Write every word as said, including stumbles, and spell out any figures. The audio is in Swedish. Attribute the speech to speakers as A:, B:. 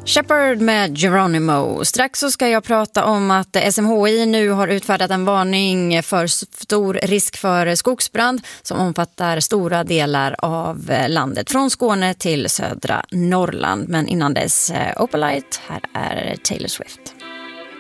A: Shepherd med Geronimo. Strax så ska jag prata om att S M H I nu har utfärdat en varning för stor risk för skogsbrand som omfattar stora delar av landet, från Skåne till södra Norrland. Men innan dess, Opalite, här är Taylor Swift.